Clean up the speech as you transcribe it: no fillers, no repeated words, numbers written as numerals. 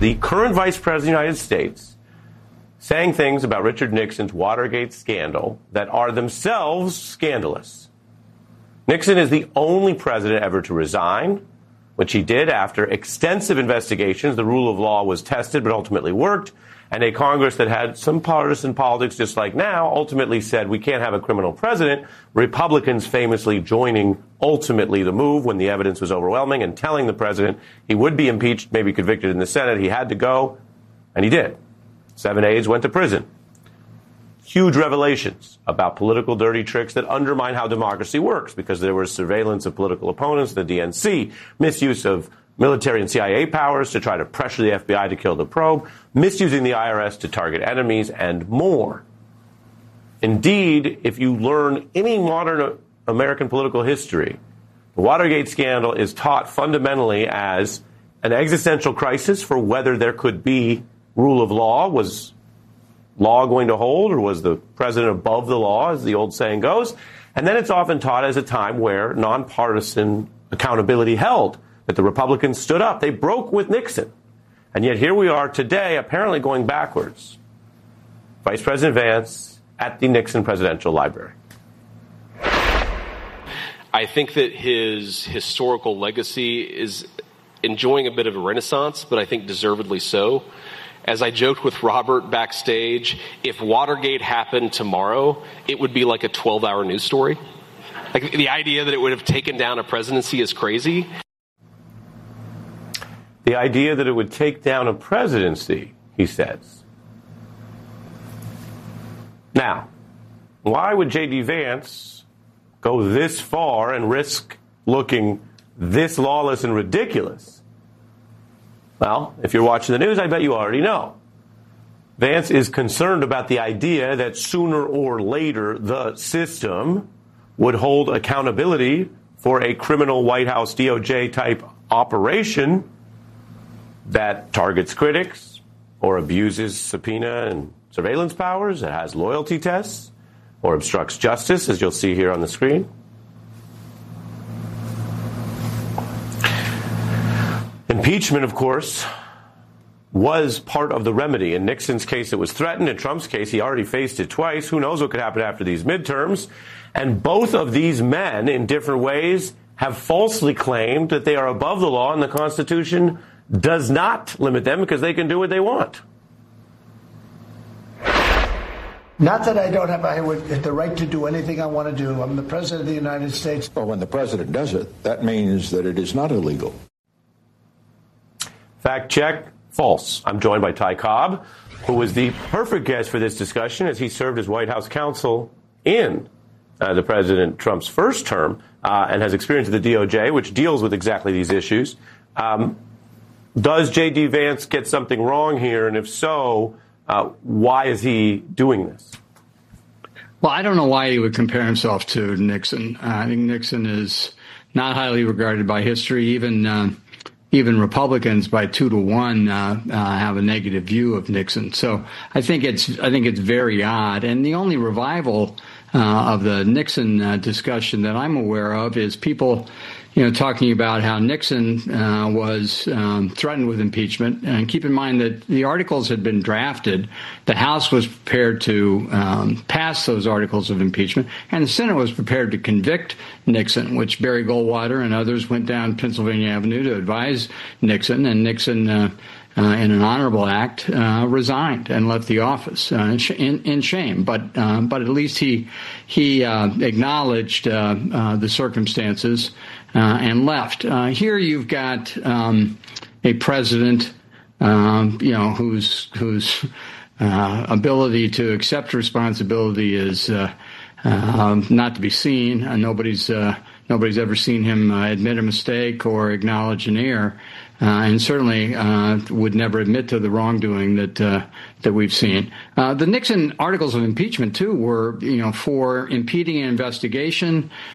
the current Vice President of the United States, saying things about Richard Nixon's Watergate scandal that are themselves scandalous. Nixon is the only president ever to resign, which he did after extensive investigations. The rule of law was tested but ultimately worked, and a Congress that had some partisan politics just like now ultimately said we can't have a criminal president. Republicans famously joining ultimately the move when the evidence was overwhelming and telling the president he would be impeached, maybe convicted in the Senate. He had to go, and he did. 7 aides went to prison. Huge revelations about political dirty tricks that undermine how democracy works, because there was surveillance of political opponents, the DNC, misuse of military and CIA powers to try to pressure the FBI to kill the probe, misusing the IRS to target enemies, and more. Indeed, if you learn any modern American political history, the Watergate scandal is taught fundamentally as an existential crisis for whether there could be rule of law. Was law going to hold, or was the president above the law, as the old saying goes? And then it's often taught as a time where nonpartisan accountability held, that the Republicans stood up. They broke with Nixon. And yet here we are today, apparently going backwards. Vice President Vance at the Nixon Presidential Library. I think that his historical legacy is enjoying a bit of a renaissance, but I think deservedly so. As I joked with Robert backstage, if Watergate happened tomorrow, it would be like a 12-hour news story. Like, the idea that it would have taken down a presidency is crazy. The idea that it would take down a presidency, he says. Now, why would J.D. Vance go this far and risk looking this lawless and ridiculous? Well, if you're watching the news, I bet you already know. Vance is concerned about the idea that sooner or later the system would hold accountability for a criminal White House DOJ type operation that targets critics or abuses subpoena and surveillance powers, that has loyalty tests, or obstructs justice, as you'll see here on the screen. Impeachment, of course, was part of the remedy. In Nixon's case, it was threatened. In Trump's case, he already faced it twice. Who knows what could happen after these midterms? And both of these men, in different ways, have falsely claimed that they are above the law, and the Constitution does not limit them because they can do what they want. Not that I don't have the right to do anything I want to do. I'm the President of the United States. Well, when the President does it, that means that it is not illegal. Fact check, false. I'm joined by Ty Cobb, who was the perfect guest for this discussion as he served as White House counsel in the President Trump's first term and has experience at the DOJ, which deals with exactly these issues. Does J.D. Vance get something wrong here? And if so, why is he doing this? Well, I don't know why he would compare himself to Nixon. I think Nixon is not highly regarded by history. Even Republicans by 2-1 have a negative view of Nixon. So I think it's very odd. And the only revival of the Nixon discussion that I'm aware of is people, talking about how Nixon was threatened with impeachment. And keep in mind that the articles had been drafted. The House was prepared to pass those articles of impeachment, and the Senate was prepared to convict Nixon, which Barry Goldwater and others went down Pennsylvania Avenue to advise Nixon, and Nixon, in an honorable act, resigned and left the office in shame. But at least he acknowledged the circumstances and left. Here you've got a president, whose ability to accept responsibility is not to be seen. Nobody's ever seen him admit a mistake or acknowledge an error. And certainly would never admit to the wrongdoing that we've seen. The Nixon articles of impeachment, too, were, for impeding an investigation,